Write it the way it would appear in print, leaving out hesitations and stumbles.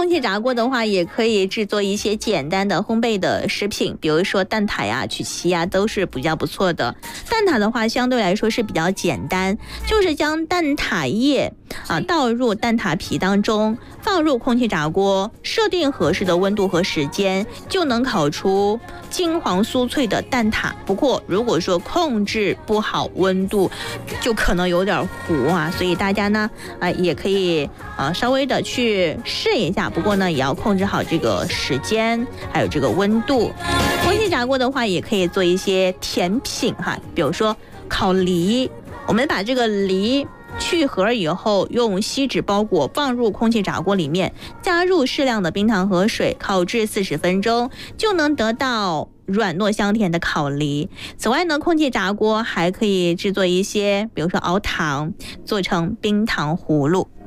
空气炸锅的话，也可以制作一些简单的烘焙的食品，比如说蛋挞呀、曲奇呀，都是比较不错的。蛋挞的话，相对来说是比较简单，就是将蛋挞液倒入蛋挞皮当中，放入空气炸锅，设定合适的温度和时间，就能烤出金黄酥脆的蛋挞。不过，如果说控制不好温度，就可能有点糊啊，所以大家呢也可以稍微的去试一下。不过呢，也要控制好这个时间，还有这个温度。空气炸锅的话，也可以做一些甜品哈，比如说烤梨，我们把这个梨去核以后，用锡纸包裹，放入空气炸锅里面，加入适量的冰糖和水，烤制40分钟，就能得到软糯香甜的烤梨。此外呢，空气炸锅还可以制作一些，比如说熬糖，做成冰糖葫芦。